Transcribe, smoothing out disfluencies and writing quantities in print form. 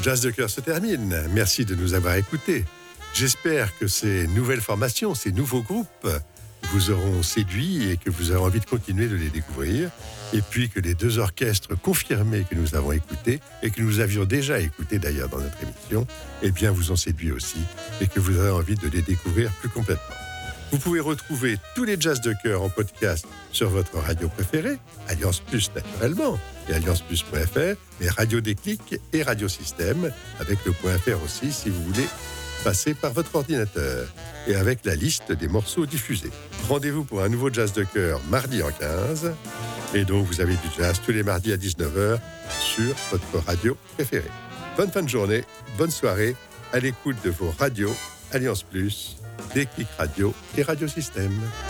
Jazz de cœur se termine. Merci de nous avoir écoutés. J'espère que ces nouvelles formations, ces nouveaux groupes vous auront séduit et que vous aurez envie de continuer de les découvrir. Et puis que les deux orchestres confirmés que nous avons écoutés et que nous avions déjà écoutés d'ailleurs dans notre émission, eh bien vous ont séduit aussi et que vous avez envie de les découvrir plus complètement. Vous pouvez retrouver tous les jazz de cœur en podcast sur votre radio préférée, Alliance Plus naturellement, et allianceplus.fr, mais Radio Déclic et Radio Système, avec le .fr aussi si vous voulez passer par votre ordinateur, et avec la liste des morceaux diffusés. Rendez-vous pour un nouveau jazz de cœur mardi en 15, et donc vous avez du jazz tous les mardis à 19h sur votre radio préférée. Bonne fin de journée, bonne soirée, à l'écoute de vos radios Alliance Plus, Déclic Radio et Radio Système.